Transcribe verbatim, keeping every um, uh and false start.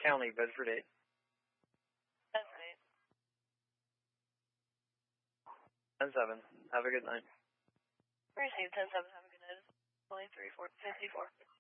County, Bedford eight. Bedford eight. ten seven. Have a good night. Received ten seven. Have a good night. twenty-three fifty-four.